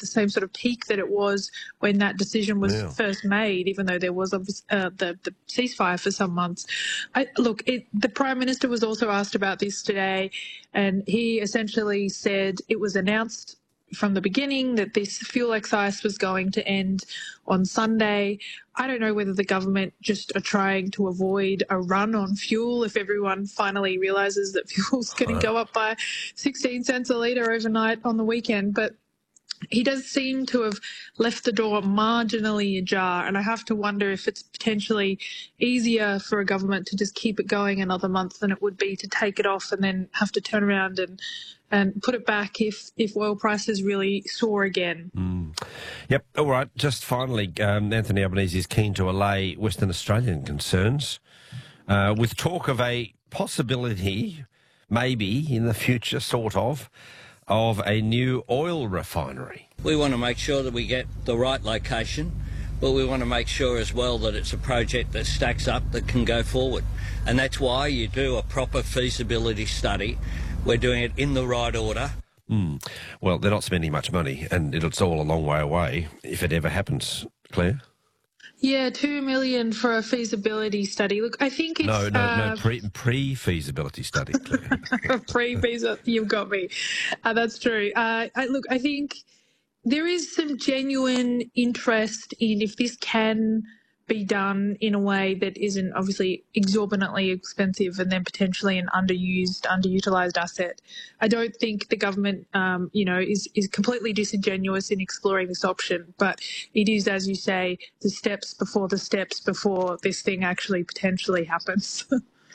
the same sort of peak that it was when that decision was first made, even though there was the ceasefire for some months. The Prime Minister was also asked about this today, and he essentially said it was announced from the beginning that this fuel excise was going to end on Sunday. I don't know whether the government just are trying to avoid a run on fuel if everyone finally realises that fuel's going to go up by 16 cents a litre overnight on the weekend. But he does seem to have left the door marginally ajar, and I have to wonder if it's potentially easier for a government to just keep it going another month than it would be to take it off and then have to turn around and put it back if oil prices really soar again. Yep. All right. Just finally, Anthony Albanese is keen to allay Western Australian concerns with talk of a possibility, maybe in the future, sort of a new oil refinery. We want to make sure that we get the right location, but we want to make sure as well that it's a project that stacks up, that can go forward. And that's why you do a proper feasibility study. We're doing it in the right order. Well, they're not spending much money, and it's all a long way away, if it ever happens, Claire. Yeah, $2 million for a feasibility study. Look, I think it's... No, pre-feasibility study, Claire. Pre-feasibility, you've got me. That's true. I think there is some genuine interest in if this can be done in a way that isn't obviously exorbitantly expensive and then potentially an underutilised asset. I don't think the government, is completely disingenuous in exploring this option, but it is, as you say, the steps before this thing actually potentially happens.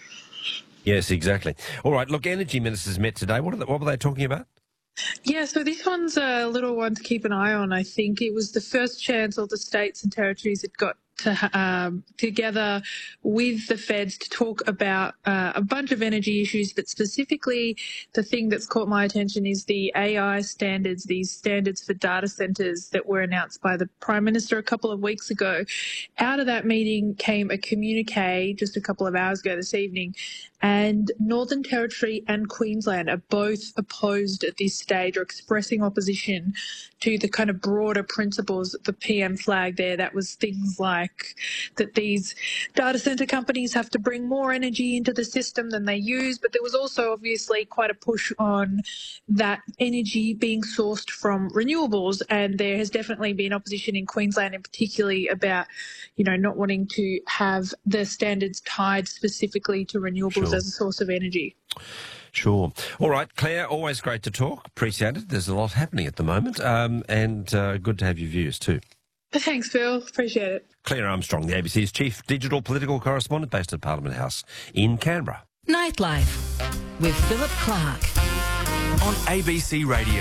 Yes, exactly. All right, look, energy ministers met today. What were they talking about? Yeah, so this one's a little one to keep an eye on. I think it was the first chance all the states and territories had got to together with the feds to talk about a bunch of energy issues, but specifically the thing that's caught my attention is the AI standards, these standards for data centres that were announced by the Prime Minister a couple of weeks ago. Out of that meeting came a communique just a couple of hours ago this evening, and Northern Territory and Queensland are both opposed at this stage or expressing opposition to the kind of broader principles that the PM flagged there. That was things like that these data centre companies have to bring more energy into the system than they use, but there was also obviously quite a push on that energy being sourced from renewables, and there has definitely been opposition in Queensland in particularly about, not wanting to have the standards tied specifically to renewables as a source of energy. Sure. All right, Claire, always great to talk. Appreciate it. There's a lot happening at the moment, and good to have your views too. Thanks, Phil. Appreciate it. Claire Armstrong, the ABC's chief digital political correspondent based at Parliament House in Canberra. Nightlife with Philip Clark on ABC Radio.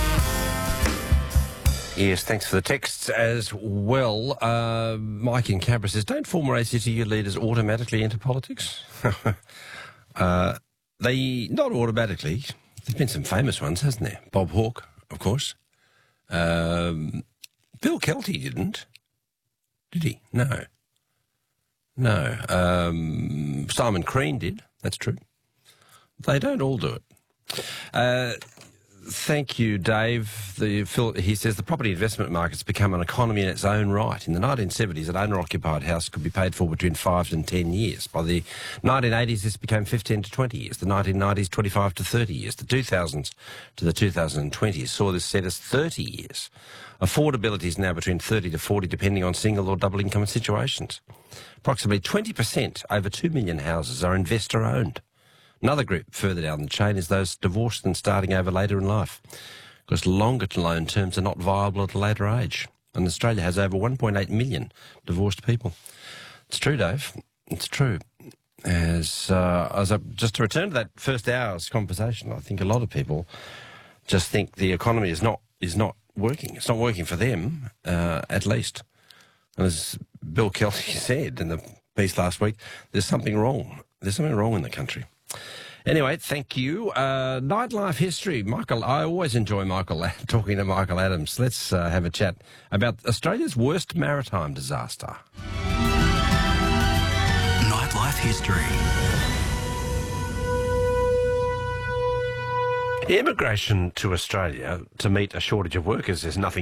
Yes, thanks for the texts as well. Mike in Canberra says, don't former ACTU leaders automatically enter politics? They, not automatically. There's been some famous ones, hasn't there? Bob Hawke, of course. Bill Kelty didn't. Did he? No. Simon Crean did. That's true. They don't all do it. Thank you, Dave. He says the property investment market's become an economy in its own right. In the 1970s, an owner-occupied house could be paid for between 5 and 10 years. By the 1980s, this became 15 to 20 years. The 1990s, 25 to 30 years. The 2000s to the 2020s saw this set as 30 years. Affordability is now between 30 to 40, depending on single or double income situations. Approximately 20%, over 2 million houses, are investor-owned. Another group further down the chain is those divorced and starting over later in life, because longer loan terms are not viable at a later age. And Australia has over 1.8 million divorced people. It's true, Dave. It's true. Just to return to that first hour's conversation, I think a lot of people just think the economy is not working. It's not working for them, at least. And as Bill Kelty said in the piece last week, there's something wrong. There's something wrong in the country. Anyway, thank you. Nightlife history. Michael, I always enjoy talking to Michael Adams. Let's have a chat about Australia's worst maritime disaster. Nightlife history. Immigration to Australia to meet a shortage of workers is nothing